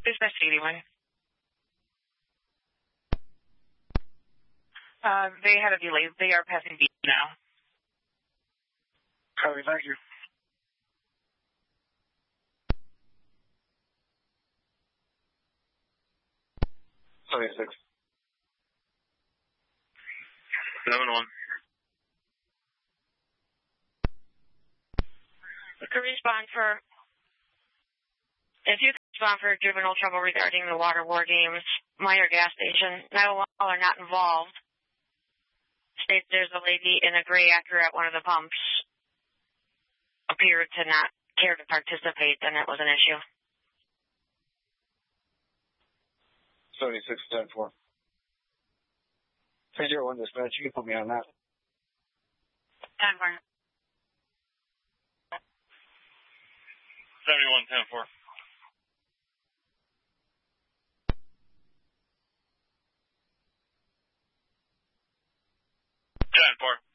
Dispatch 81. They had a delay. They are passing B now. Copy, thank you. Okay, 6. 7-1. You can respond for, if you can respond for juvenile trouble regarding the Water War Games minor gas station, 911 are not involved. States there's a lady in a gray Acura at one of the pumps. Appeared to not care to participate, then it was an issue. 76, 10-4. 301 dispatch, you can put me on that. 10-4. 71, 10-4. 10-4.